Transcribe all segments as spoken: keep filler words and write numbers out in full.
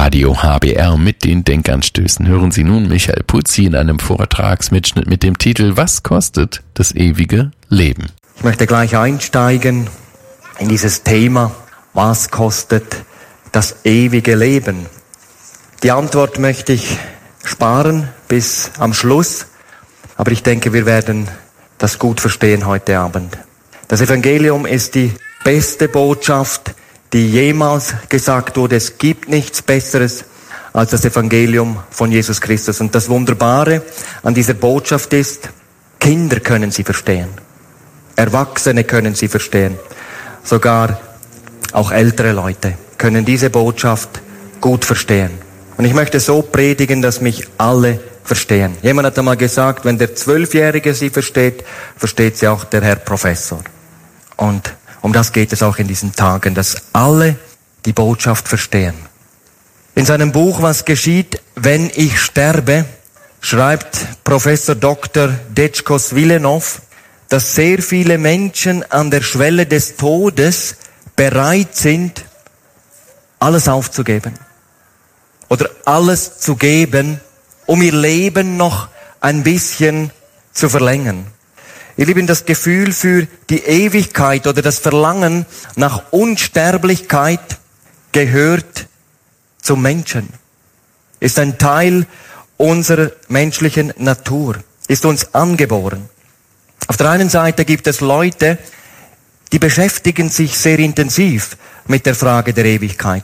Radio H B R mit den Denkanstößen hören Sie nun Michael Puzzi in einem Vortragsmitschnitt mit dem Titel Was kostet das ewige Leben? Ich möchte gleich einsteigen in dieses Thema, was kostet das ewige Leben? Die Antwort möchte ich sparen bis am Schluss, aber ich denke, wir werden das gut verstehen heute Abend. Das Evangelium ist die beste Botschaft, die jemals gesagt wurde. Es gibt nichts Besseres als das Evangelium von Jesus Christus. Und das Wunderbare an dieser Botschaft ist, Kinder können sie verstehen. Erwachsene können sie verstehen. Sogar auch ältere Leute können diese Botschaft gut verstehen. Und ich möchte so predigen, dass mich alle verstehen. Jemand hat einmal gesagt, wenn der Zwölfjährige sie versteht, versteht sie auch der Herr Professor. Und um das geht es auch in diesen Tagen, dass alle die Botschaft verstehen. In seinem Buch Was geschieht, wenn ich sterbe, schreibt Professor Doktor Detschkos Wilenov, dass sehr viele Menschen an der Schwelle des Todes bereit sind, alles aufzugeben. Oder alles zu geben, um ihr Leben noch ein bisschen zu verlängern. Ihr Lieben, das Gefühl für die Ewigkeit oder das Verlangen nach Unsterblichkeit gehört zum Menschen. Ist ein Teil unserer menschlichen Natur. Ist uns angeboren. Auf der einen Seite gibt es Leute, die beschäftigen sich sehr intensiv mit der Frage der Ewigkeit.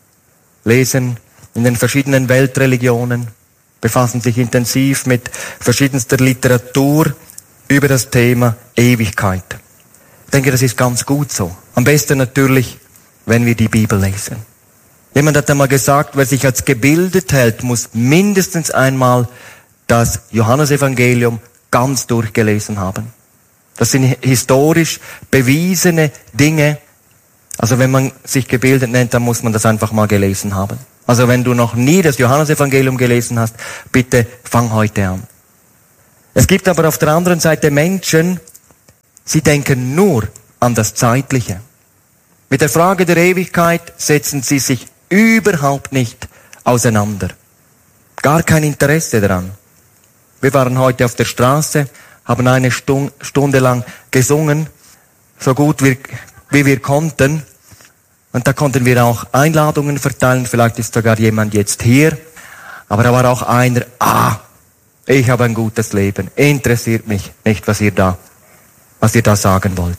Lesen in den verschiedenen Weltreligionen, befassen sich intensiv mit verschiedenster Literatur über das Thema Ewigkeit. Ich denke, das ist ganz gut so. Am besten natürlich, wenn wir die Bibel lesen. Jemand hat einmal gesagt, wer sich als gebildet hält, muss mindestens einmal das Johannesevangelium ganz durchgelesen haben. Das sind historisch bewiesene Dinge. Also wenn man sich gebildet nennt, dann muss man das einfach mal gelesen haben. Also wenn du noch nie das Johannesevangelium gelesen hast, bitte fang heute an. Es gibt aber auf der anderen Seite Menschen, sie denken nur an das Zeitliche. Mit der Frage der Ewigkeit setzen sie sich überhaupt nicht auseinander. Gar kein Interesse daran. Wir waren heute auf der Straße, haben eine Stunde lang gesungen, so gut wie, wie wir konnten. Und da konnten wir auch Einladungen verteilen, vielleicht ist sogar jemand jetzt hier. Aber da war auch einer, ah, ich habe ein gutes Leben. Interessiert mich nicht, was ihr da, was ihr da sagen wollt.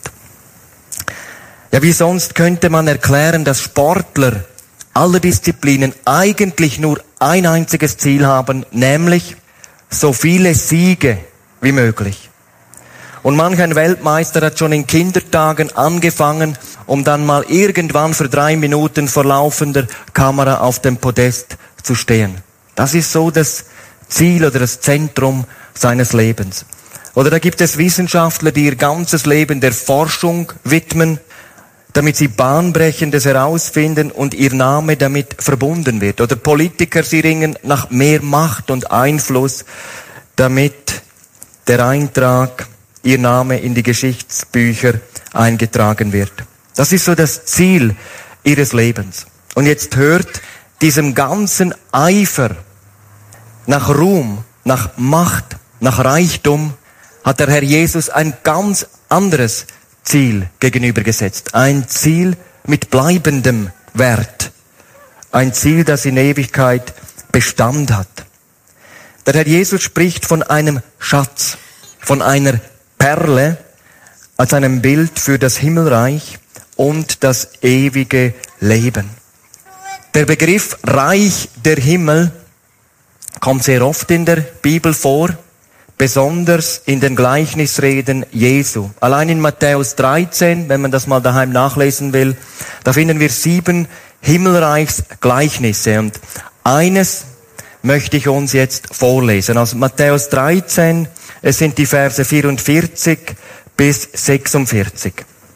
Ja, wie sonst könnte man erklären, dass Sportler aller Disziplinen eigentlich nur ein einziges Ziel haben, nämlich so viele Siege wie möglich. Und manch ein Weltmeister hat schon in Kindertagen angefangen, um dann mal irgendwann für drei Minuten vor laufender Kamera auf dem Podest zu stehen. Das ist so das Ziel oder das Zentrum seines Lebens. Oder da gibt es Wissenschaftler, die ihr ganzes Leben der Forschung widmen, damit sie Bahnbrechendes herausfinden und ihr Name damit verbunden wird. Oder Politiker, sie ringen nach mehr Macht und Einfluss, damit der Eintrag, ihr Name in die Geschichtsbücher eingetragen wird. Das ist so das Ziel ihres Lebens. Und jetzt hört diesem ganzen Eifer nach Ruhm, nach Macht, nach Reichtum, hat der Herr Jesus ein ganz anderes Ziel gegenübergesetzt. Ein Ziel mit bleibendem Wert. Ein Ziel, das in Ewigkeit Bestand hat. Der Herr Jesus spricht von einem Schatz, von einer Perle, als einem Bild für das Himmelreich und das ewige Leben. Der Begriff Reich der Himmel kommt sehr oft in der Bibel vor, besonders in den Gleichnisreden Jesu. Allein in Matthäus dreizehn, wenn man das mal daheim nachlesen will, da finden wir sieben Himmelreichsgleichnisse. Und eines möchte ich uns jetzt vorlesen. Aus Matthäus dreizehn, es sind die Verse vierundvierzig bis sechsundvierzig.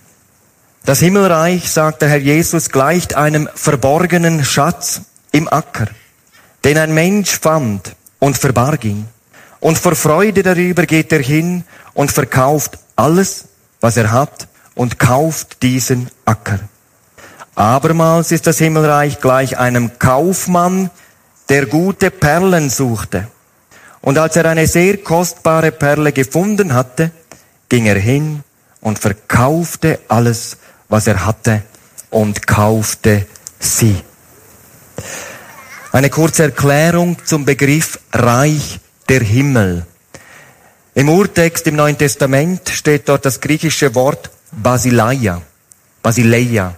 Das Himmelreich, sagt der Herr Jesus, gleicht einem verborgenen Schatz im Acker, den ein Mensch fand und verbarg ihn. Und vor Freude darüber geht er hin und verkauft alles, was er hat, und kauft diesen Acker. Abermals ist das Himmelreich gleich einem Kaufmann, der gute Perlen suchte. Und als er eine sehr kostbare Perle gefunden hatte, ging er hin und verkaufte alles, was er hatte, und kaufte sie. Eine kurze Erklärung zum Begriff Reich der Himmel. Im Urtext im Neuen Testament steht dort das griechische Wort Basileia, Basileia,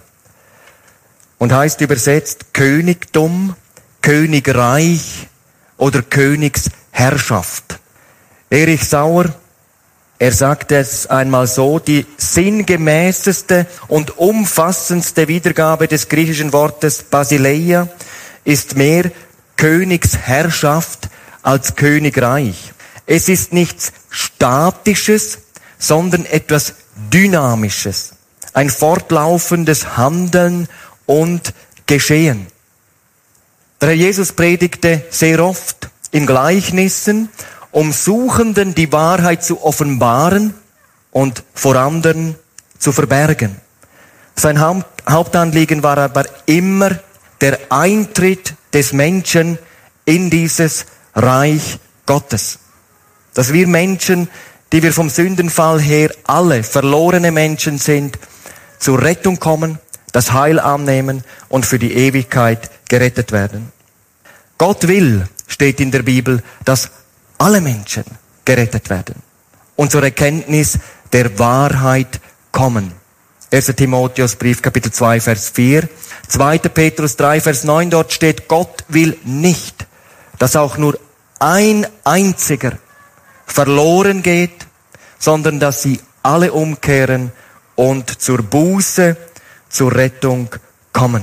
und heißt übersetzt Königtum, Königreich oder Königsherrschaft. Erich Sauer, er sagt es einmal so: Die sinngemäßeste und umfassendste Wiedergabe des griechischen Wortes Basileia ist mehr Königsherrschaft als Königreich. Es ist nichts Statisches, sondern etwas Dynamisches. Ein fortlaufendes Handeln und Geschehen. Der Herr Jesus predigte sehr oft in Gleichnissen, um Suchenden die Wahrheit zu offenbaren und vor anderen zu verbergen. Sein Hauptanliegen war aber immer der Eintritt des Menschen in dieses Reich Gottes. Dass wir Menschen, die wir vom Sündenfall her alle verlorene Menschen sind, zur Rettung kommen, das Heil annehmen und für die Ewigkeit gerettet werden. Gott will, steht in der Bibel, dass alle Menschen gerettet werden und zur Erkenntnis der Wahrheit kommen. erster Timotheusbrief, Kapitel zwei, Vers vier. zweiter Petrus drei, Vers neun, dort steht: Gott will nicht, dass auch nur ein einziger verloren geht, sondern dass sie alle umkehren und zur Buße, zur Rettung kommen.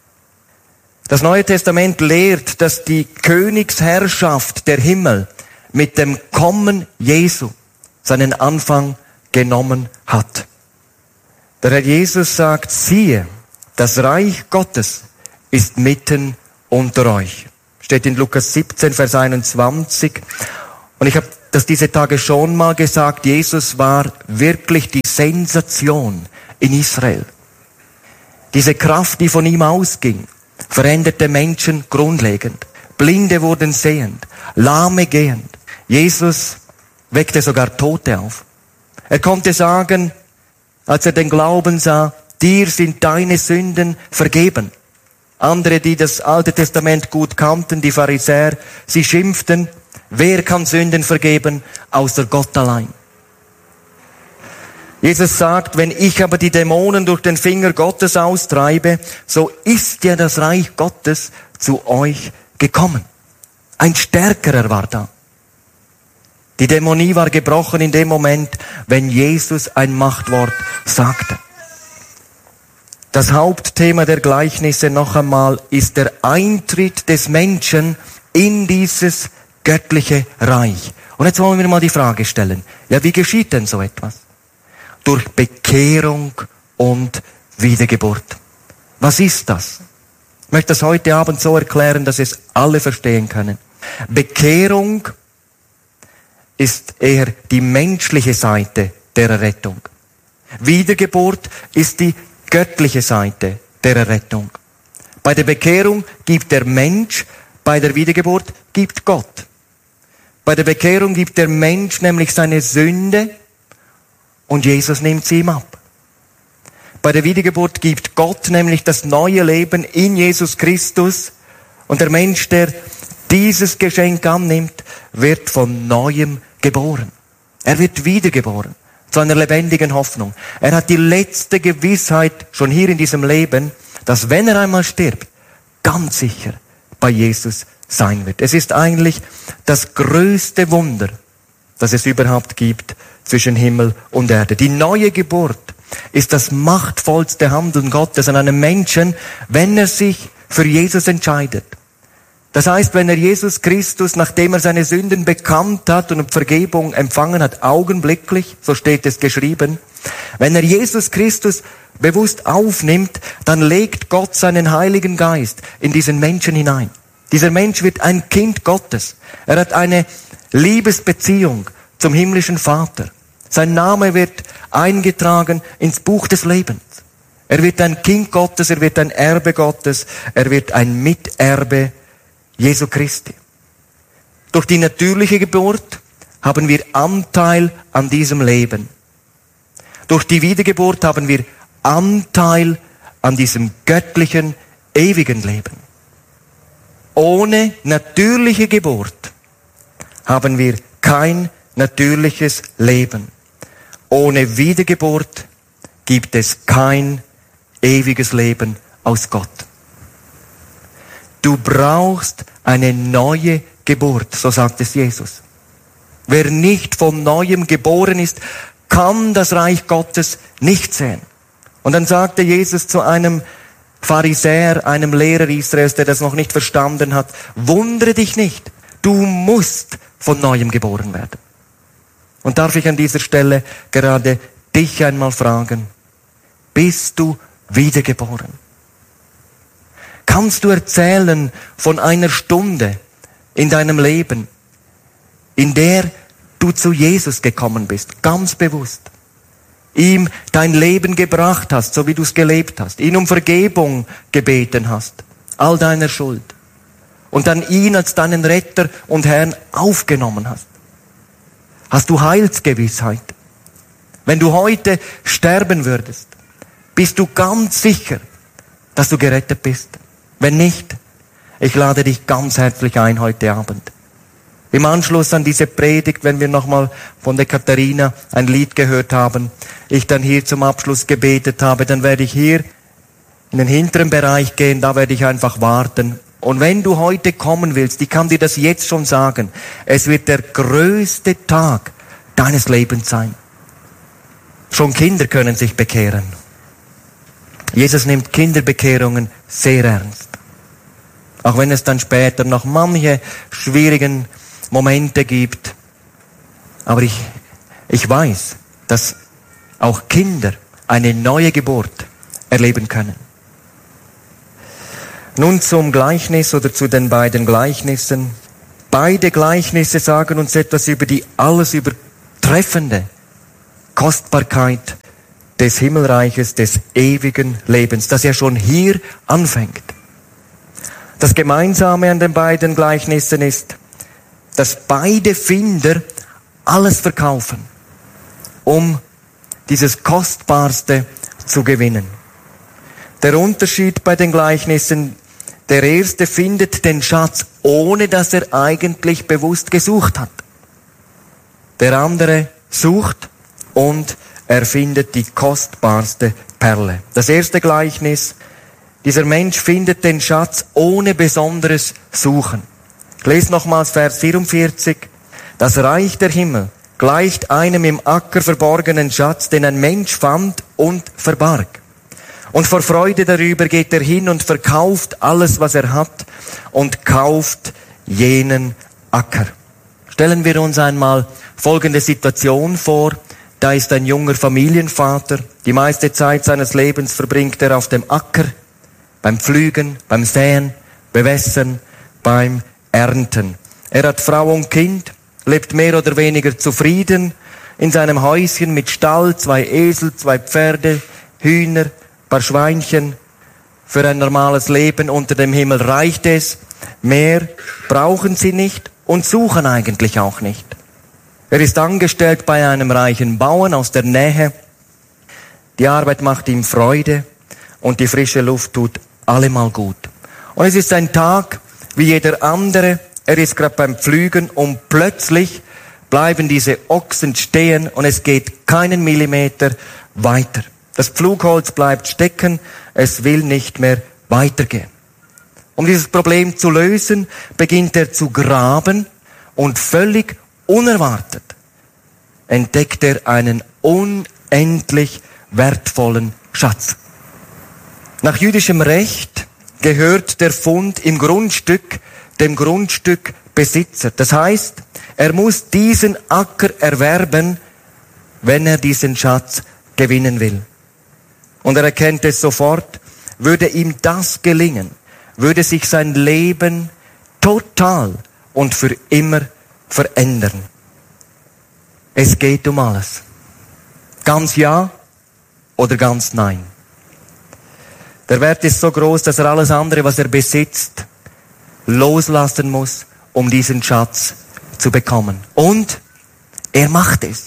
Das Neue Testament lehrt, dass die Königsherrschaft der Himmel mit dem Kommen Jesu seinen Anfang genommen hat. Der Herr Jesus sagt: Siehe, das Reich Gottes ist mitten unter euch. Steht in Lukas siebzehn, Vers einundzwanzig. Und ich habe das diese Tage schon mal gesagt: Jesus war wirklich die Sensation in Israel. Diese Kraft, die von ihm ausging, veränderte Menschen grundlegend. Blinde wurden sehend, Lahme gehend. Jesus weckte sogar Tote auf. Er konnte sagen, als er den Glauben sah: Dir sind deine Sünden vergeben. Andere, die das Alte Testament gut kannten, die Pharisäer, sie schimpften: Wer kann Sünden vergeben, außer Gott allein? Jesus sagt: Wenn ich aber die Dämonen durch den Finger Gottes austreibe, so ist ja das Reich Gottes zu euch gekommen. Ein Stärkerer war da. Die Dämonie war gebrochen in dem Moment, wenn Jesus ein Machtwort sagte. Das Hauptthema der Gleichnisse noch einmal ist der Eintritt des Menschen in dieses göttliche Reich. Und jetzt wollen wir mal die Frage stellen: Ja, wie geschieht denn so etwas? Durch Bekehrung und Wiedergeburt. Was ist das? Ich möchte das heute Abend so erklären, dass es alle verstehen können. Bekehrung ist eher die menschliche Seite der Errettung. Wiedergeburt ist die göttliche Seite der Errettung. Bei der Bekehrung gibt der Mensch, bei der Wiedergeburt gibt Gott. Bei der Bekehrung gibt der Mensch nämlich seine Sünde und Jesus nimmt sie ihm ab. Bei der Wiedergeburt gibt Gott nämlich das neue Leben in Jesus Christus und der Mensch, der dieses Geschenk annimmt, wird von Neuem geboren. Er wird wiedergeboren zu einer lebendigen Hoffnung. Er hat die letzte Gewissheit schon hier in diesem Leben, dass wenn er einmal stirbt, ganz sicher bei Jesus sein wird. Es ist eigentlich das größte Wunder, das es überhaupt gibt zwischen Himmel und Erde. Die neue Geburt ist das machtvollste Handeln Gottes an einem Menschen, wenn er sich für Jesus entscheidet. Das heißt, wenn er Jesus Christus, nachdem er seine Sünden bekannt hat und Vergebung empfangen hat, augenblicklich, so steht es geschrieben, wenn er Jesus Christus bewusst aufnimmt, dann legt Gott seinen Heiligen Geist in diesen Menschen hinein. Dieser Mensch wird ein Kind Gottes. Er hat eine Liebesbeziehung zum himmlischen Vater. Sein Name wird eingetragen ins Buch des Lebens. Er wird ein Kind Gottes, er wird ein Erbe Gottes, er wird ein Miterbe Jesu Christi. Durch die natürliche Geburt haben wir Anteil an diesem Leben. Durch die Wiedergeburt haben wir Anteil an diesem göttlichen, ewigen Leben. Ohne natürliche Geburt haben wir kein natürliches Leben. Ohne Wiedergeburt gibt es kein ewiges Leben aus Gott. Du brauchst eine neue Geburt, so sagt es Jesus. Wer nicht von Neuem geboren ist, kann das Reich Gottes nicht sehen. Und dann sagte Jesus zu einem Pharisäer, einem Lehrer Israels, der das noch nicht verstanden hat, wundere dich nicht, du musst von Neuem geboren werden. Und darf ich an dieser Stelle gerade dich einmal fragen, bist du wiedergeboren? Kannst du erzählen von einer Stunde in deinem Leben, in der du zu Jesus gekommen bist, ganz bewusst, ihm dein Leben gebracht hast, so wie du es gelebt hast, ihn um Vergebung gebeten hast, all deiner Schuld, und dann ihn als deinen Retter und Herrn aufgenommen hast? Hast du Heilsgewissheit? Wenn du heute sterben würdest, bist du ganz sicher, dass du gerettet bist? Wenn nicht, ich lade dich ganz herzlich ein heute Abend. Im Anschluss an diese Predigt, wenn wir nochmal von der Katharina ein Lied gehört haben, ich dann hier zum Abschluss gebetet habe, dann werde ich hier in den hinteren Bereich gehen, da werde ich einfach warten. Und wenn du heute kommen willst, ich kann dir das jetzt schon sagen, es wird der größte Tag deines Lebens sein. Schon Kinder können sich bekehren. Jesus nimmt Kinderbekehrungen sehr ernst. Auch wenn es dann später noch manche schwierigen Momente gibt. Aber ich, ich weiß, dass auch Kinder eine neue Geburt erleben können. Nun zum Gleichnis oder zu den beiden Gleichnissen. Beide Gleichnisse sagen uns etwas über die alles übertreffende Kostbarkeit des Himmelreiches, des ewigen Lebens, das ja schon hier anfängt. Das Gemeinsame an den beiden Gleichnissen ist, dass beide Finder alles verkaufen, um dieses Kostbarste zu gewinnen. Der Unterschied bei den Gleichnissen, der erste findet den Schatz, ohne dass er eigentlich bewusst gesucht hat. Der andere sucht und er findet die kostbarste Perle. Das erste Gleichnis, dieser Mensch findet den Schatz ohne besonderes Suchen. Ich lese nochmals Vers vierundvierzig. Das Reich der Himmel gleicht einem im Acker verborgenen Schatz, den ein Mensch fand und verbarg. Und vor Freude darüber geht er hin und verkauft alles, was er hat, und kauft jenen Acker. Stellen wir uns einmal folgende Situation vor. Da ist ein junger Familienvater. Die meiste Zeit seines Lebens verbringt er auf dem Acker, beim Pflügen, beim Säen, Bewässern, beim Ernten. Er hat Frau und Kind, lebt mehr oder weniger zufrieden in seinem Häuschen mit Stall, zwei Esel, zwei Pferde, Hühner, paar Schweinchen. Für ein normales Leben unter dem Himmel reicht es. Mehr brauchen sie nicht und suchen eigentlich auch nicht. Er ist angestellt bei einem reichen Bauern aus der Nähe. Die Arbeit macht ihm Freude und die frische Luft tut allemal gut. Und es ist ein Tag wie jeder andere. Er ist gerade beim Pflügen und plötzlich bleiben diese Ochsen stehen und es geht keinen Millimeter weiter. Das Pflugholz bleibt stecken, es will nicht mehr weitergehen. Um dieses Problem zu lösen, beginnt er zu graben und völlig unerwartet entdeckt er einen unendlich wertvollen Schatz. Nach jüdischem Recht gehört der Fund im Grundstück dem Grundstückbesitzer. Das heißt, er muss diesen Acker erwerben, wenn er diesen Schatz gewinnen will. Und er erkennt es sofort, würde ihm das gelingen, würde sich sein Leben total und für immer verändern. Es geht um alles. Ganz ja oder ganz nein. Der Wert ist so groß, dass er alles andere, was er besitzt, loslassen muss, um diesen Schatz zu bekommen. Und er macht es.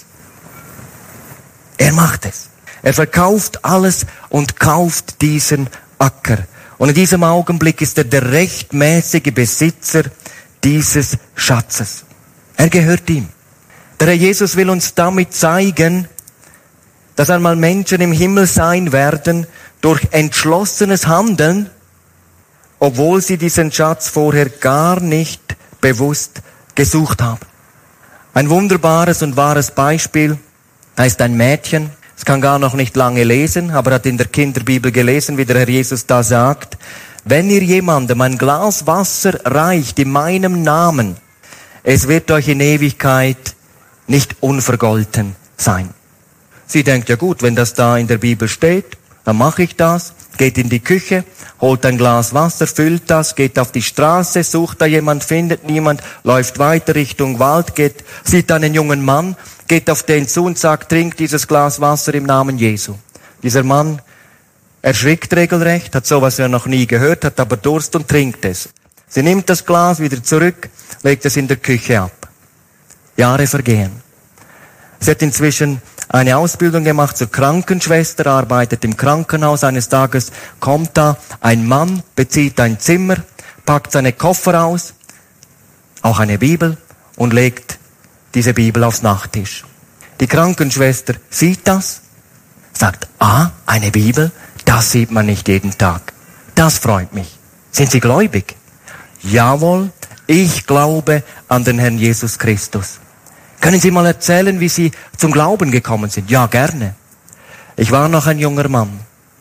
Er macht es. Er verkauft alles und kauft diesen Acker. Und in diesem Augenblick ist er der rechtmäßige Besitzer dieses Schatzes. Er gehört ihm. Der Herr Jesus will uns damit zeigen, dass einmal Menschen im Himmel sein werden durch entschlossenes Handeln, obwohl sie diesen Schatz vorher gar nicht bewusst gesucht haben. Ein wunderbares und wahres Beispiel, da ist ein Mädchen, es kann gar noch nicht lange lesen, aber hat in der Kinderbibel gelesen, wie der Herr Jesus da sagt, wenn ihr jemandem ein Glas Wasser reicht in meinem Namen, es wird euch in Ewigkeit nicht unvergolten sein. Sie denkt, ja gut, wenn das da in der Bibel steht, dann mache ich das, geht in die Küche, holt ein Glas Wasser, füllt das, geht auf die Straße, sucht da jemand, findet niemand, läuft weiter Richtung Wald, geht, sieht einen jungen Mann, geht auf den zu und sagt, trink dieses Glas Wasser im Namen Jesu. Dieser Mann erschrickt regelrecht, hat sowas ja noch nie gehört, hat aber Durst und trinkt es. Sie nimmt das Glas wieder zurück, legt es in der Küche ab. Jahre vergehen. Sie hat inzwischen eine Ausbildung gemacht zur Krankenschwester, arbeitet im Krankenhaus. Eines Tages kommt da ein Mann, bezieht ein Zimmer, packt seine Koffer aus, auch eine Bibel und legt diese Bibel aufs Nachttisch. Die Krankenschwester sieht das, sagt, ah, eine Bibel, das sieht man nicht jeden Tag. Das freut mich. Sind Sie gläubig? Jawohl, ich glaube an den Herrn Jesus Christus. Können Sie mal erzählen, wie Sie zum Glauben gekommen sind? Ja, gerne. Ich war noch ein junger Mann.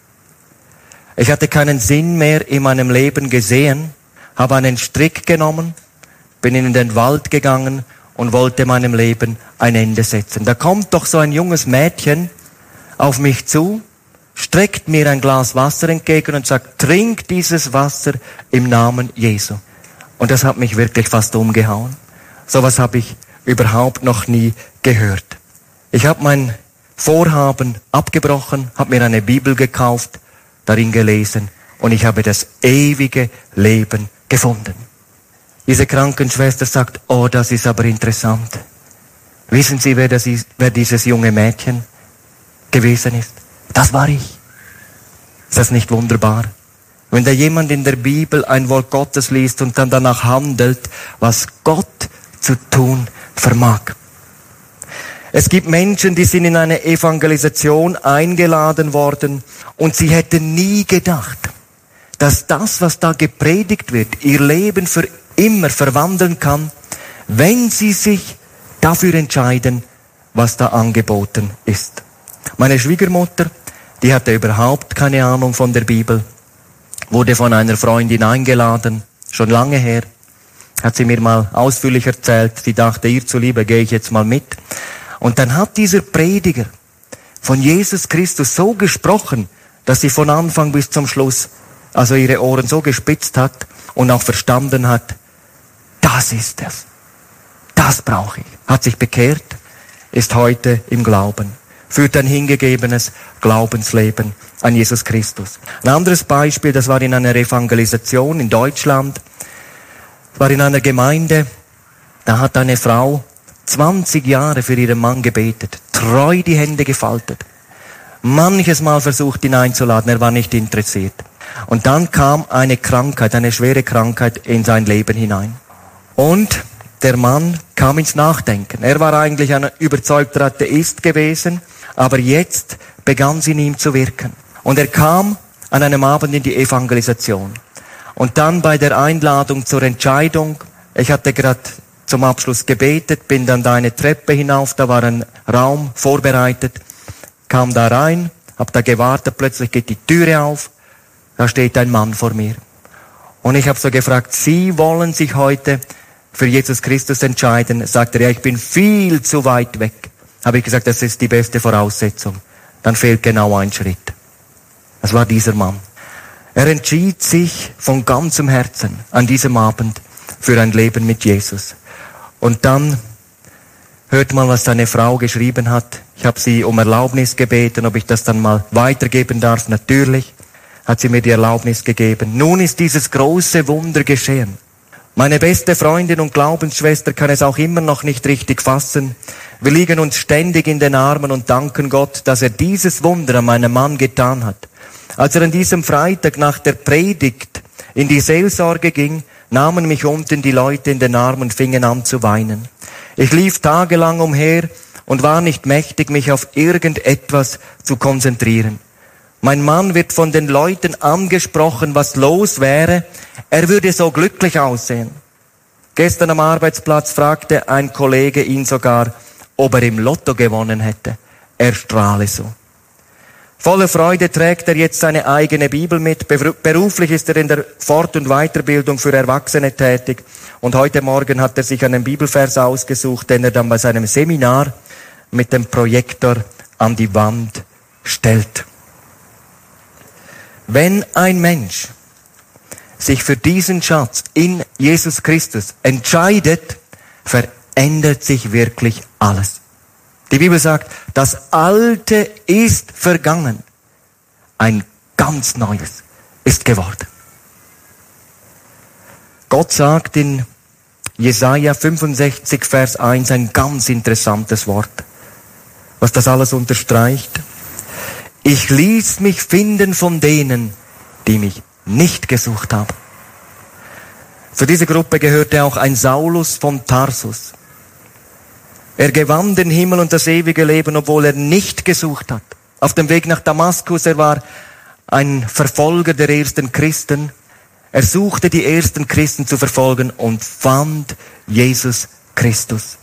Ich hatte keinen Sinn mehr in meinem Leben gesehen, habe einen Strick genommen, bin in den Wald gegangen und wollte meinem Leben ein Ende setzen. Da kommt doch so ein junges Mädchen auf mich zu, streckt mir ein Glas Wasser entgegen und sagt, trink dieses Wasser im Namen Jesu. Und das hat mich wirklich fast umgehauen. Sowas habe ich überhaupt noch nie gehört. Ich habe mein Vorhaben abgebrochen, habe mir eine Bibel gekauft, darin gelesen und ich habe das ewige Leben gefunden. Diese Krankenschwester sagt, oh, das ist aber interessant. Wissen Sie, wer, das ist, wer dieses junge Mädchen gewesen ist? Das war ich. Ist das nicht wunderbar? Wenn da jemand in der Bibel ein Wort Gottes liest und dann danach handelt, was Gott zu tun vermag. Es gibt Menschen, die sind in eine Evangelisation eingeladen worden und sie hätten nie gedacht, dass das, was da gepredigt wird, ihr Leben für immer verwandeln kann, wenn sie sich dafür entscheiden, was da angeboten ist. Meine Schwiegermutter, die hatte überhaupt keine Ahnung von der Bibel, wurde von einer Freundin eingeladen, schon lange her, hat sie mir mal ausführlich erzählt. Sie dachte, ihr zuliebe gehe ich jetzt mal mit. Und dann hat dieser Prediger von Jesus Christus so gesprochen, dass sie von Anfang bis zum Schluss also ihre Ohren so gespitzt hat und auch verstanden hat, das ist es. Das brauche ich. Hat sich bekehrt, ist heute im Glauben, führt ein hingegebenes Glaubensleben an Jesus Christus. Ein anderes Beispiel, das war in einer Evangelisation in Deutschland, war in einer Gemeinde, da hat eine Frau zwanzig Jahre für ihren Mann gebetet, treu die Hände gefaltet, manches Mal versucht, ihn einzuladen, er war nicht interessiert. Und dann kam eine Krankheit, eine schwere Krankheit in sein Leben hinein. Und der Mann kam ins Nachdenken. Er war eigentlich ein überzeugter Atheist gewesen, aber jetzt begann sie in ihm zu wirken. Und er kam an einem Abend in die Evangelisation. Und dann bei der Einladung zur Entscheidung, ich hatte gerade zum Abschluss gebetet, bin dann da eine Treppe hinauf, da war ein Raum vorbereitet, kam da rein, hab da gewartet, plötzlich geht die Türe auf, da steht ein Mann vor mir. Und ich habe so gefragt, Sie wollen sich heute für Jesus Christus entscheiden? Sagt er, ja, ich bin viel zu weit weg. Habe ich gesagt, das ist die beste Voraussetzung. Dann fehlt genau ein Schritt. Das war dieser Mann. Er entschied sich von ganzem Herzen an diesem Abend für ein Leben mit Jesus. Und dann hört mal, was seine Frau geschrieben hat. Ich habe sie um Erlaubnis gebeten, ob ich das dann mal weitergeben darf. Natürlich. hat sie mir die Erlaubnis gegeben. Nun ist dieses große Wunder geschehen. Meine beste Freundin und Glaubensschwester kann es auch immer noch nicht richtig fassen. Wir liegen uns ständig in den Armen und danken Gott, dass er dieses Wunder an meinem Mann getan hat. Als er an diesem Freitag nach der Predigt in die Seelsorge ging, nahmen mich unten die Leute in den Arm und fingen an zu weinen. Ich lief tagelang umher und war nicht mächtig, mich auf irgendetwas zu konzentrieren. Mein Mann wird von den Leuten angesprochen, was los wäre. Er würde so glücklich aussehen. Gestern am Arbeitsplatz fragte ein Kollege ihn sogar, ob er im Lotto gewonnen hätte. Er strahle so. Voller Freude trägt er jetzt seine eigene Bibel mit. Beruflich ist er in der Fort- und Weiterbildung für Erwachsene tätig. Und heute Morgen hat er sich einen Bibelvers ausgesucht, den er dann bei seinem Seminar mit dem Projektor an die Wand stellt. Wenn ein Mensch sich für diesen Schatz in Jesus Christus entscheidet, verändert sich wirklich alles. Die Bibel sagt, das Alte ist vergangen. Ein ganz Neues ist geworden. Gott sagt in Jesaja fünfundsechzig, Vers eins ein ganz interessantes Wort, was das alles unterstreicht. Ich ließ mich finden von denen, die mich nicht gesucht haben. Zu dieser Gruppe gehörte auch ein Saulus von Tarsus. Er gewann den Himmel und das ewige Leben, obwohl er nicht gesucht hat. Auf dem Weg nach Damaskus, er war ein Verfolger der ersten Christen. Er suchte die ersten Christen zu verfolgen und fand Jesus Christus.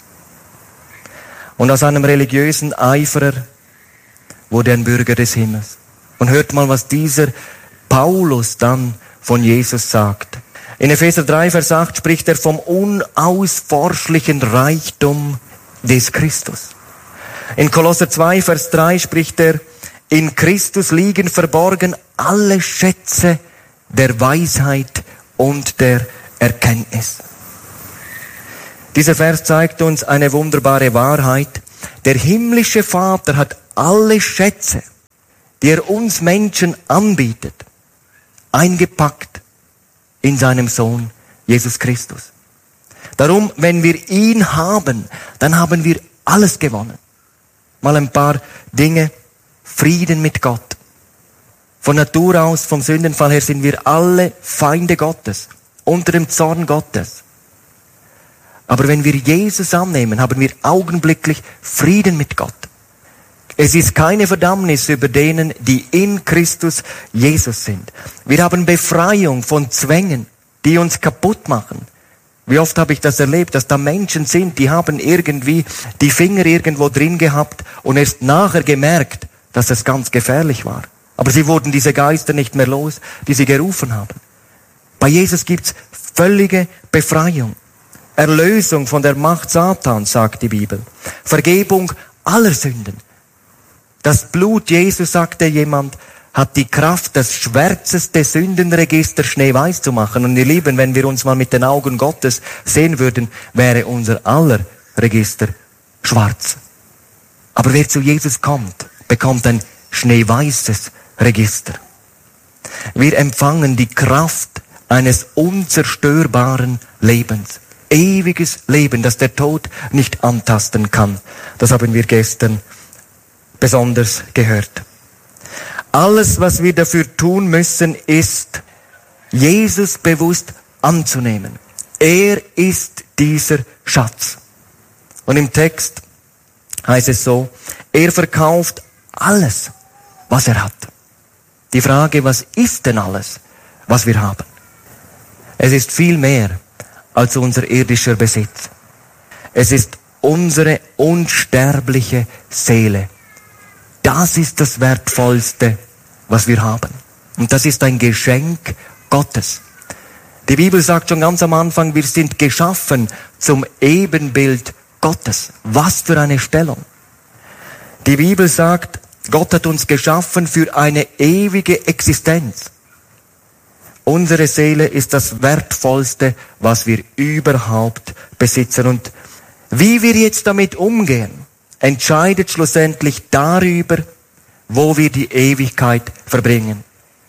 Und aus einem religiösen Eiferer wurde ein Bürger des Himmels. Und hört mal, was dieser Paulus dann von Jesus sagt. In Epheser drei, Vers acht spricht er vom unausforschlichen Reichtum des Christus. In Kolosser zwei, Vers drei spricht er, in Christus liegen verborgen alle Schätze der Weisheit und der Erkenntnis. Dieser Vers zeigt uns eine wunderbare Wahrheit. Der himmlische Vater hat alle Schätze, die er uns Menschen anbietet, eingepackt in seinem Sohn Jesus Christus. Darum, wenn wir ihn haben, dann haben wir alles gewonnen. Mal ein paar Dinge. Frieden mit Gott. Von Natur aus, vom Sündenfall her, sind wir alle Feinde Gottes, unter dem Zorn Gottes. Aber wenn wir Jesus annehmen, haben wir augenblicklich Frieden mit Gott. Es ist keine Verdammnis über denen, die in Christus Jesus sind. Wir haben Befreiung von Zwängen, die uns kaputt machen. Wie oft habe ich das erlebt, dass da Menschen sind, die haben irgendwie die Finger irgendwo drin gehabt und erst nachher gemerkt, dass es ganz gefährlich war. Aber sie wurden diese Geister nicht mehr los, die sie gerufen haben. Bei Jesus gibt's völlige Befreiung. Erlösung von der Macht Satans, sagt die Bibel. Vergebung aller Sünden. Das Blut Jesus, sagte jemand, hat die Kraft, das schwärzeste Sündenregister schneeweiß zu machen. Und ihr Lieben, wenn wir uns mal mit den Augen Gottes sehen würden, wäre unser aller Register schwarz. Aber wer zu Jesus kommt, bekommt ein schneeweißes Register. Wir empfangen die Kraft eines unzerstörbaren Lebens. Ewiges Leben, das der Tod nicht antasten kann. Das haben wir gestern besonders gehört. Alles, was wir dafür tun müssen, ist, Jesus bewusst anzunehmen. Er ist dieser Schatz. Und im Text heißt es so, er verkauft alles, was er hat. Die Frage, was ist denn alles, was wir haben? Es ist viel mehr als unser irdischer Besitz. Es ist unsere unsterbliche Seele. Das ist das Wertvollste, was wir haben. Und das ist ein Geschenk Gottes. Die Bibel sagt schon ganz am Anfang, wir sind geschaffen zum Ebenbild Gottes. Was für eine Stellung. Die Bibel sagt, Gott hat uns geschaffen für eine ewige Existenz. Unsere Seele ist das Wertvollste, was wir überhaupt besitzen. Und wie wir jetzt damit umgehen, entscheidet schlussendlich darüber, wo wir die Ewigkeit verbringen.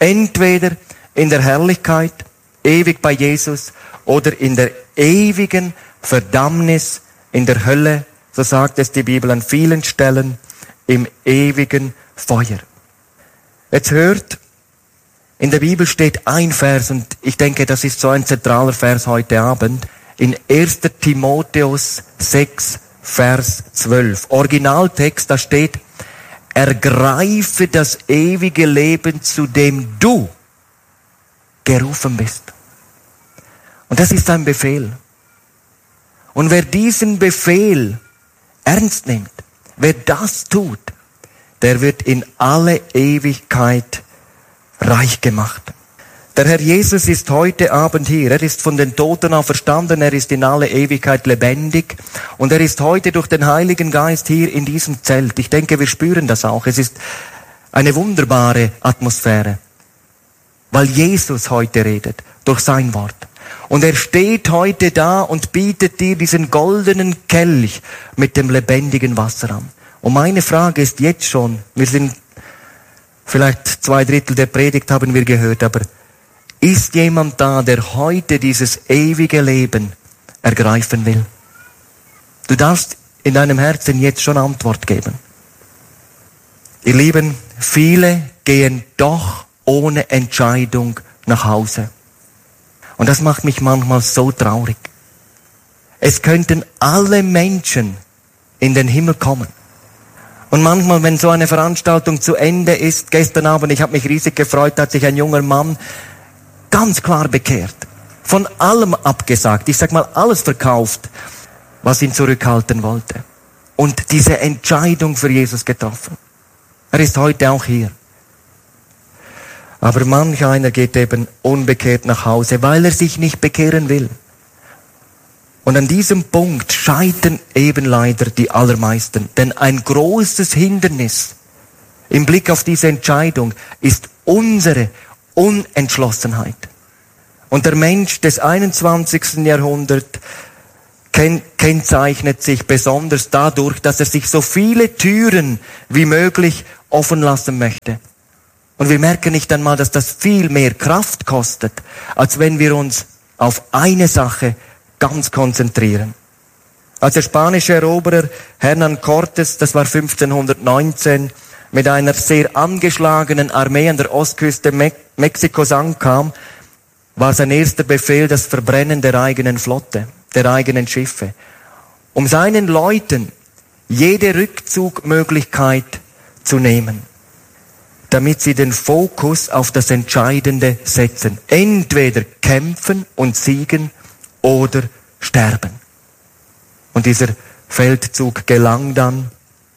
Entweder in der Herrlichkeit, ewig bei Jesus, oder in der ewigen Verdammnis, in der Hölle, so sagt es die Bibel an vielen Stellen, im ewigen Feuer. Jetzt hört, in der Bibel steht ein Vers, und ich denke, das ist so ein zentraler Vers heute Abend, in erster Timotheus sechs, Vers zwölf. Originaltext, da steht, ergreife das ewige Leben, zu dem du gerufen bist. Und das ist ein Befehl. Und wer diesen Befehl ernst nimmt, wer das tut, der wird in alle Ewigkeit reich gemacht. Der Herr Jesus ist heute Abend hier. Er ist von den Toten auferstanden. Er ist in alle Ewigkeit lebendig. Und er ist heute durch den Heiligen Geist hier in diesem Zelt. Ich denke, wir spüren das auch. Es ist eine wunderbare Atmosphäre. Weil Jesus heute redet, durch sein Wort. Und er steht heute da und bietet dir diesen goldenen Kelch mit dem lebendigen Wasser an. Und meine Frage ist jetzt schon, wir sind, vielleicht zwei Drittel der Predigt haben wir gehört, aber ist jemand da, der heute dieses ewige Leben ergreifen will? Du darfst in deinem Herzen jetzt schon Antwort geben. Ihr Lieben, viele gehen doch ohne Entscheidung nach Hause. Und das macht mich manchmal so traurig. Es könnten alle Menschen in den Himmel kommen. Und manchmal, wenn so eine Veranstaltung zu Ende ist, gestern Abend, ich habe mich riesig gefreut, hat sich ein junger Mann ganz klar bekehrt. Von allem abgesagt. Ich sag mal, alles verkauft, was ihn zurückhalten wollte. Und diese Entscheidung für Jesus getroffen. Er ist heute auch hier. Aber manch einer geht eben unbekehrt nach Hause, weil er sich nicht bekehren will. Und an diesem Punkt scheitern eben leider die allermeisten. Denn ein großes Hindernis im Blick auf diese Entscheidung ist unsere Unentschlossenheit. Und der Mensch des einundzwanzigsten Jahrhunderts ken- kennzeichnet sich besonders dadurch, dass er sich so viele Türen wie möglich offen lassen möchte. Und wir merken nicht einmal, dass das viel mehr Kraft kostet, als wenn wir uns auf eine Sache ganz konzentrieren. Als der spanische Eroberer Hernán Cortés, das war fünfzehnhundertneunzehn, mit einer sehr angeschlagenen Armee an der Ostküste Me- Mexikos ankam, war sein erster Befehl das Verbrennen der eigenen Flotte, der eigenen Schiffe, um seinen Leuten jede Rückzugmöglichkeit zu nehmen, damit sie den Fokus auf das Entscheidende setzen. Entweder kämpfen und siegen oder sterben. Und dieser Feldzug gelang dann.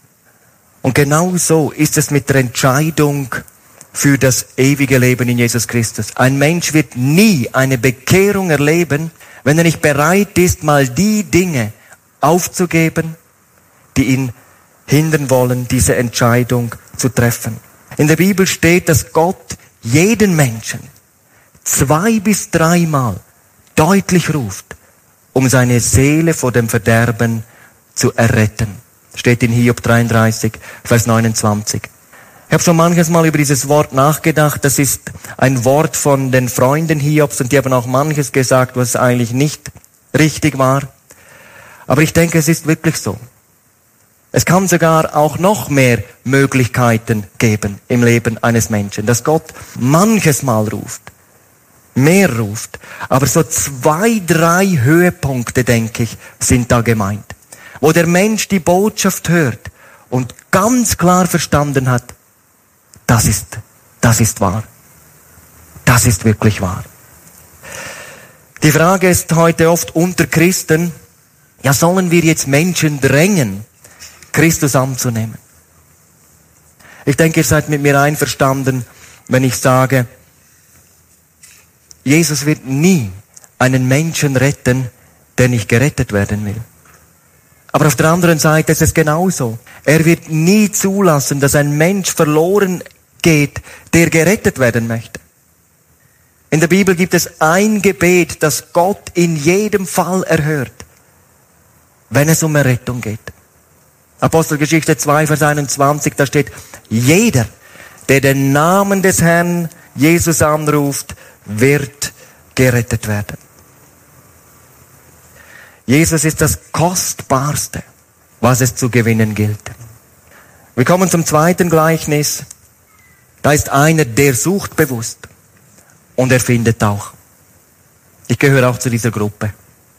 Und genau so ist es mit der Entscheidung für das ewige Leben in Jesus Christus. Ein Mensch wird nie eine Bekehrung erleben, wenn er nicht bereit ist, mal die Dinge aufzugeben, die ihn hindern wollen, diese Entscheidung zu treffen. In der Bibel steht, dass Gott jeden Menschen zwei bis dreimal deutlich ruft, um seine Seele vor dem Verderben zu erretten. Steht in Hiob dreiunddreißig, Vers neunundzwanzig. Ich habe schon manches Mal über dieses Wort nachgedacht. Das ist ein Wort von den Freunden Hiobs und die haben auch manches gesagt, was eigentlich nicht richtig war. Aber ich denke, es ist wirklich so. Es kann sogar auch noch mehr Möglichkeiten geben im Leben eines Menschen, dass Gott manches Mal ruft, mehr ruft. Aber so zwei, drei Höhepunkte, denke ich, sind da gemeint, wo der Mensch die Botschaft hört und ganz klar verstanden hat, das ist, das ist wahr. Das ist wirklich wahr. Die Frage ist heute oft unter Christen, ja, sollen wir jetzt Menschen drängen, Christus anzunehmen? Ich denke, ihr seid mit mir einverstanden, wenn ich sage, Jesus wird nie einen Menschen retten, der nicht gerettet werden will. Aber auf der anderen Seite ist es genauso. Er wird nie zulassen, dass ein Mensch verloren geht, der gerettet werden möchte. In der Bibel gibt es ein Gebet, das Gott in jedem Fall erhört, wenn es um Errettung geht. Apostelgeschichte zwei, Vers einundzwanzig, da steht, jeder, der den Namen des Herrn Jesus anruft, wird gerettet werden. Jesus ist das Kostbarste, was es zu gewinnen gilt. Wir kommen zum zweiten Gleichnis. Da ist einer, der sucht bewusst und er findet auch. Ich gehöre auch zu dieser Gruppe.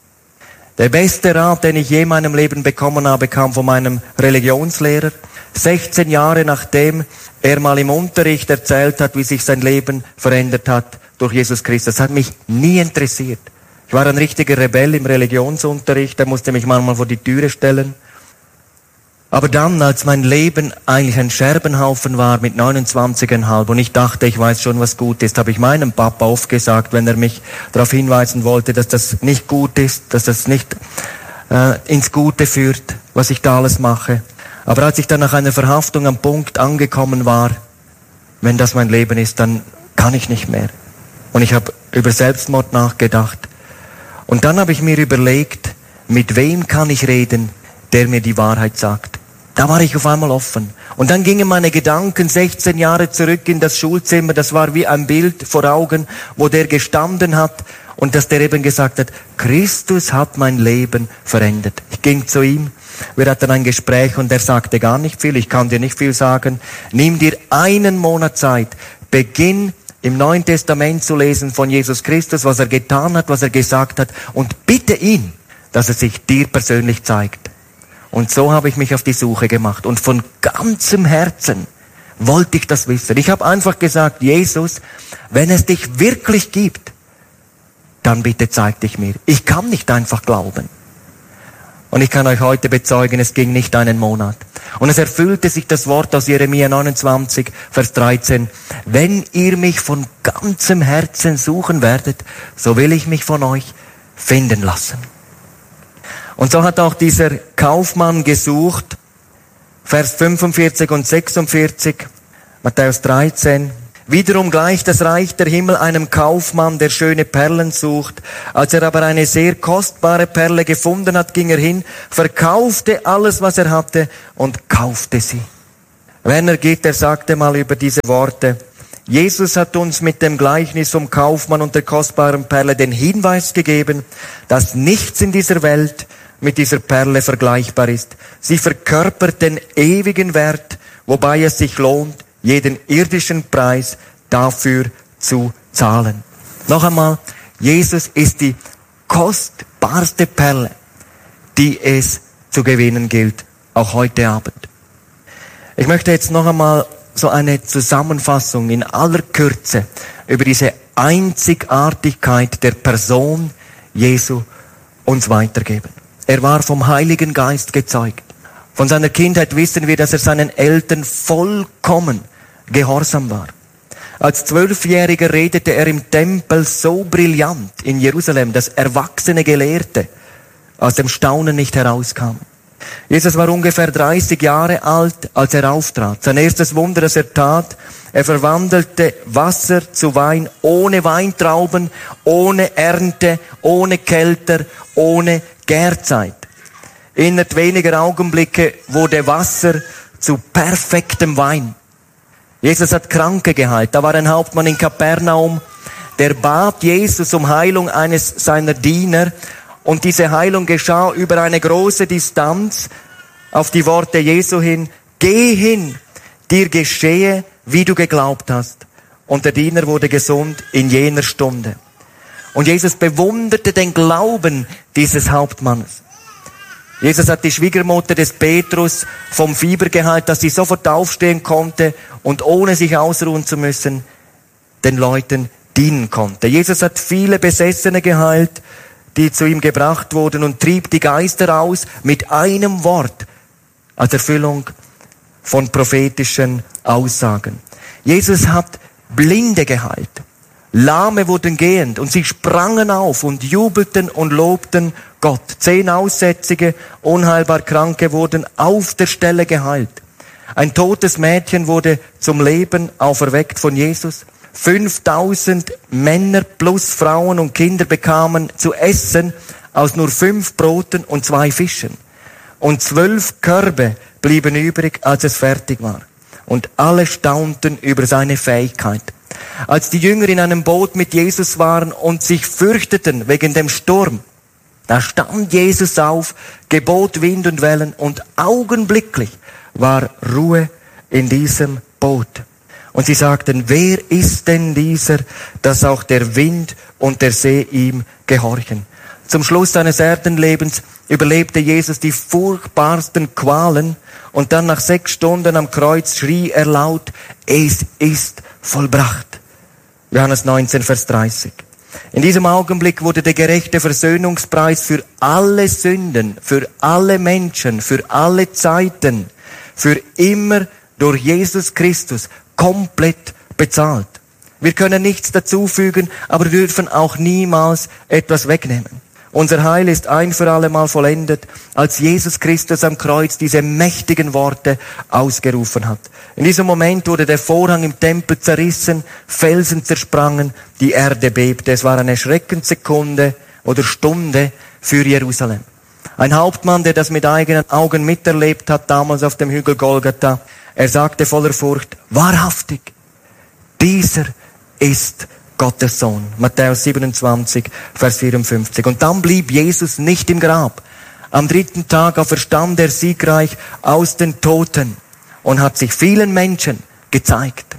Der beste Rat, den ich je in meinem Leben bekommen habe, kam von meinem Religionslehrer. sechzehn Jahre nachdem er mal im Unterricht erzählt hat, wie sich sein Leben verändert hat durch Jesus Christus. Das hat mich nie interessiert. Ich war ein richtiger Rebell im Religionsunterricht, er musste mich manchmal vor die Türe stellen. Aber dann, als mein Leben eigentlich ein Scherbenhaufen war mit neunundzwanzig Komma fünf und ich dachte, ich weiß schon, was gut ist, habe ich meinem Papa oft gesagt, wenn er mich darauf hinweisen wollte, dass das nicht gut ist, dass das nicht äh, ins Gute führt, was ich da alles mache. Aber als ich dann nach einer Verhaftung am Punkt angekommen war, wenn das mein Leben ist, dann kann ich nicht mehr. Und ich habe über Selbstmord nachgedacht. Und dann habe ich mir überlegt, mit wem kann ich reden, der mir die Wahrheit sagt. Da war ich auf einmal offen. Und dann gingen meine Gedanken sechzehn Jahre zurück in das Schulzimmer. Das war wie ein Bild vor Augen, wo der gestanden hat und dass der eben gesagt hat, Christus hat mein Leben verändert. Ich ging zu ihm, wir hatten ein Gespräch und er sagte gar nicht viel, ich kann dir nicht viel sagen. Nimm dir einen Monat Zeit, beginn im Neuen Testament zu lesen von Jesus Christus, was er getan hat, was er gesagt hat und bitte ihn, dass er sich dir persönlich zeigt. Und so habe ich mich auf die Suche gemacht und von ganzem Herzen wollte ich das wissen. Ich habe einfach gesagt, Jesus, wenn es dich wirklich gibt, dann bitte zeig dich mir. Ich kann nicht einfach glauben. Und ich kann euch heute bezeugen, es ging nicht einen Monat. Und es erfüllte sich das Wort aus Jeremia neunundzwanzig, Vers dreizehn. Wenn ihr mich von ganzem Herzen suchen werdet, so will ich mich von euch finden lassen. Und so hat auch dieser Kaufmann gesucht, Vers fünfundvierzig und sechsundvierzig, Matthäus dreizehn. Wiederum gleicht das Reich der Himmel einem Kaufmann, der schöne Perlen sucht. Als er aber eine sehr kostbare Perle gefunden hat, ging er hin, verkaufte alles, was er hatte und kaufte sie. Werner Gitter sagte mal über diese Worte, Jesus hat uns mit dem Gleichnis vom Kaufmann und der kostbaren Perle den Hinweis gegeben, dass nichts in dieser Welt mit dieser Perle vergleichbar ist. Sie verkörpert den ewigen Wert, wobei es sich lohnt, jeden irdischen Preis dafür zu zahlen. Noch einmal, Jesus ist die kostbarste Perle, die es zu gewinnen gilt, auch heute Abend. Ich möchte jetzt noch einmal so eine Zusammenfassung in aller Kürze über diese Einzigartigkeit der Person Jesu uns weitergeben. Er war vom Heiligen Geist gezeugt. Von seiner Kindheit wissen wir, dass er seinen Eltern vollkommen gehorsam war. Als Zwölfjähriger redete er im Tempel so brillant in Jerusalem, dass erwachsene Gelehrte aus dem Staunen nicht herauskamen. Jesus war ungefähr dreißig Jahre alt, als er auftrat. Sein erstes Wunder, das er tat, er verwandelte Wasser zu Wein ohne Weintrauben, ohne Ernte, ohne Kelter, ohne Gärzeit. Innerhalb weniger Augenblicke wurde Wasser zu perfektem Wein. Jesus hat Kranke geheilt. Da war ein Hauptmann in Kapernaum, der bat Jesus um Heilung eines seiner Diener. Und diese Heilung geschah über eine große Distanz auf die Worte Jesu hin. Geh hin, dir geschehe, wie du geglaubt hast. Und der Diener wurde gesund in jener Stunde. Und Jesus bewunderte den Glauben dieses Hauptmannes. Jesus hat die Schwiegermutter des Petrus vom Fieber geheilt, dass sie sofort aufstehen konnte und ohne sich ausruhen zu müssen, den Leuten dienen konnte. Jesus hat viele Besessene geheilt, die zu ihm gebracht wurden und trieb die Geister aus mit einem Wort als Erfüllung von prophetischen Aussagen. Jesus hat Blinde geheilt. Lahme wurden gehend und sie sprangen auf und jubelten und lobten Gott. Zehn Aussätzige, unheilbar Kranke wurden auf der Stelle geheilt. Ein totes Mädchen wurde zum Leben auferweckt von Jesus. fünftausend Männer plus Frauen und Kinder bekamen zu essen aus nur fünf Broten und zwei Fischen. Und zwölf Körbe blieben übrig, als es fertig war. Und alle staunten über seine Fähigkeit. Als die Jünger in einem Boot mit Jesus waren und sich fürchteten wegen dem Sturm, da stand Jesus auf, gebot Wind und Wellen und augenblicklich war Ruhe in diesem Boot. Und sie sagten, wer ist denn dieser, dass auch der Wind und der See ihm gehorchen? Zum Schluss seines Erdenlebens überlebte Jesus die furchtbarsten Qualen und dann nach sechs Stunden am Kreuz schrie er laut, es ist vollbracht. Johannes neunzehn, Vers dreißig. In diesem Augenblick wurde der gerechte Versöhnungspreis für alle Sünden, für alle Menschen, für alle Zeiten, für immer durch Jesus Christus komplett bezahlt. Wir können nichts dazufügen, aber dürfen auch niemals etwas wegnehmen. Unser Heil ist ein für alle Mal vollendet, als Jesus Christus am Kreuz diese mächtigen Worte ausgerufen hat. In diesem Moment wurde der Vorhang im Tempel zerrissen, Felsen zersprangen, die Erde bebte. Es war eine Schreckenssekunde oder Stunde für Jerusalem. Ein Hauptmann, der das mit eigenen Augen miterlebt hat, damals auf dem Hügel Golgatha, er sagte voller Furcht, wahrhaftig, dieser ist Gottes Sohn. Matthäus siebenundzwanzig, Vers vierundfünfzig. Und dann blieb Jesus nicht im Grab. Am dritten Tag auferstand er siegreich aus den Toten und hat sich vielen Menschen gezeigt.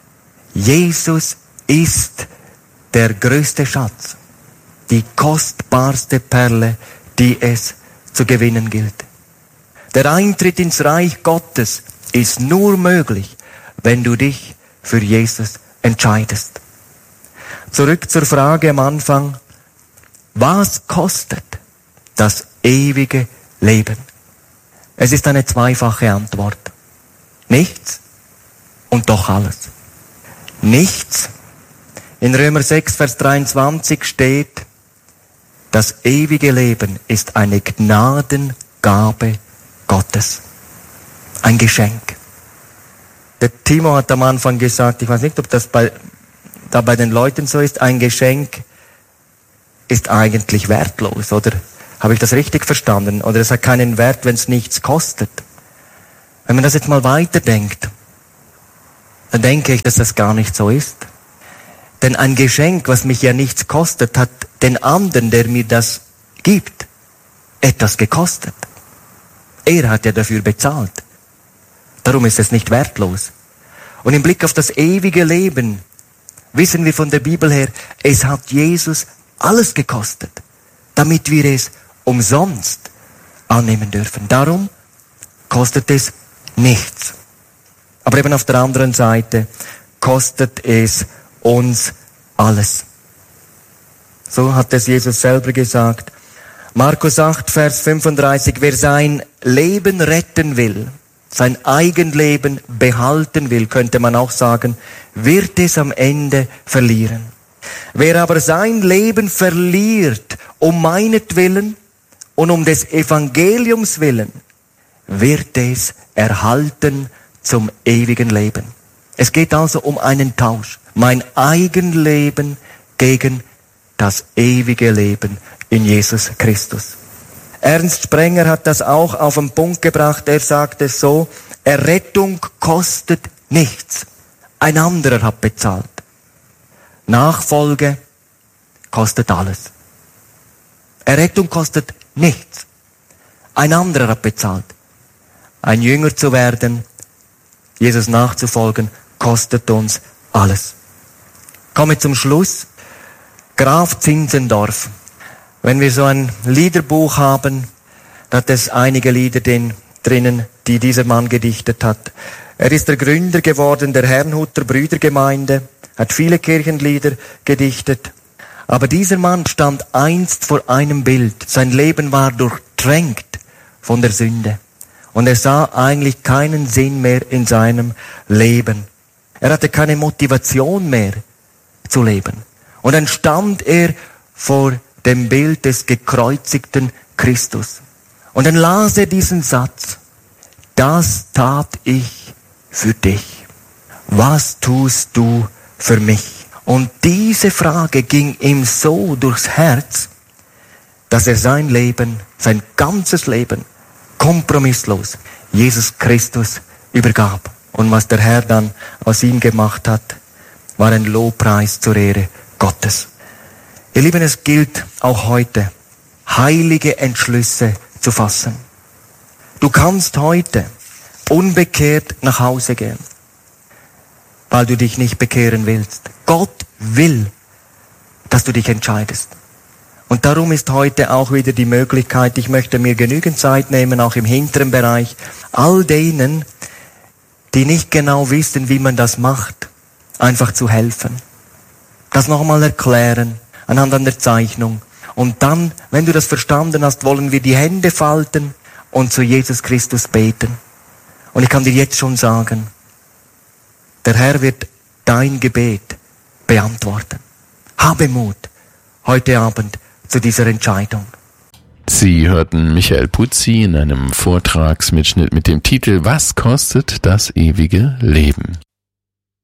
Jesus ist der größte Schatz, die kostbarste Perle, die es zu gewinnen gilt. Der Eintritt ins Reich Gottes ist nur möglich, wenn du dich für Jesus entscheidest. Zurück zur Frage am Anfang, was kostet das ewige Leben? Es ist eine zweifache Antwort. Nichts und doch alles. Nichts. In Römer sechs, Vers dreiundzwanzig steht, das ewige Leben ist eine Gnadengabe Gottes. Ein Geschenk. Der Timo hat am Anfang gesagt, ich weiß nicht, ob das bei da bei den Leuten so ist, ein Geschenk ist eigentlich wertlos, oder? Habe ich das richtig verstanden? Oder es hat keinen Wert, wenn es nichts kostet. Wenn man das jetzt mal weiterdenkt, dann denke ich, dass das gar nicht so ist. Denn ein Geschenk, was mich ja nichts kostet, hat den anderen, der mir das gibt, etwas gekostet. Er hat ja dafür bezahlt. Darum ist es nicht wertlos. Und im Blick auf das ewige Leben wissen wir von der Bibel her, es hat Jesus alles gekostet, damit wir es umsonst annehmen dürfen. Darum kostet es nichts. Aber eben auf der anderen Seite kostet es uns alles. So hat es Jesus selber gesagt. Markus acht, Vers fünfunddreißig, wer sein Leben retten will, sein Eigenleben behalten will, könnte man auch sagen, wird es am Ende verlieren. Wer aber sein Leben verliert, um meinetwillen und um des Evangeliums willen, wird es erhalten zum ewigen Leben. Es geht also um einen Tausch. Mein Eigenleben gegen das ewige Leben in Jesus Christus. Ernst Sprenger hat das auch auf den Punkt gebracht. Er sagt es so, Errettung kostet nichts. Ein anderer hat bezahlt. Nachfolge kostet alles. Errettung kostet nichts. Ein anderer hat bezahlt. Ein Jünger zu werden, Jesus nachzufolgen, kostet uns alles. Komme zum Schluss. Graf Zinzendorf. Wenn wir so ein Liederbuch haben, da hat es einige Lieder den, drinnen, die dieser Mann gedichtet hat. Er ist der Gründer geworden der Herrnhuter Brüdergemeinde, hat viele Kirchenlieder gedichtet. Aber dieser Mann stand einst vor einem Bild. Sein Leben war durchtränkt von der Sünde. Und er sah eigentlich keinen Sinn mehr in seinem Leben. Er hatte keine Motivation mehr zu leben. Und dann stand er vor dem Bild des gekreuzigten Christus. Und dann las er diesen Satz. Das tat ich für dich. Was tust du für mich? Und diese Frage ging ihm so durchs Herz, dass er sein Leben, sein ganzes Leben, kompromisslos Jesus Christus übergab. Und was der Herr dann aus ihm gemacht hat, war ein Lobpreis zur Ehre Gottes. Ihr Lieben, es gilt auch heute, heilige Entschlüsse zu fassen. Du kannst heute unbekehrt nach Hause gehen, weil du dich nicht bekehren willst. Gott will, dass du dich entscheidest. Und darum ist heute auch wieder die Möglichkeit, ich möchte mir genügend Zeit nehmen, auch im hinteren Bereich, all denen, die nicht genau wissen, wie man das macht, einfach zu helfen. Das nochmal erklären, anhand einer Zeichnung. Und dann, wenn du das verstanden hast, wollen wir die Hände falten und zu Jesus Christus beten. Und ich kann dir jetzt schon sagen, der Herr wird dein Gebet beantworten. Habe Mut heute Abend zu dieser Entscheidung. Sie hörten Michael Puzzi in einem Vortragsmitschnitt mit dem Titel Was kostet das ewige Leben?